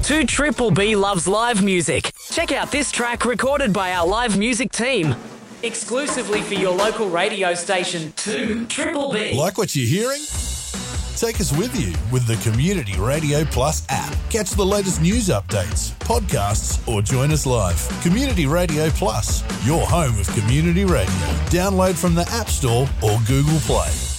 2 Triple B loves live music. Check out this track recorded by our live music team. Exclusively for your local radio station, 2 Triple B. Like what you're hearing? Take us with you with the Community Radio Plus app. Catch the latest news updates, podcasts, or join us live. Community Radio Plus, your home of community radio. Download from the App Store or Google Play.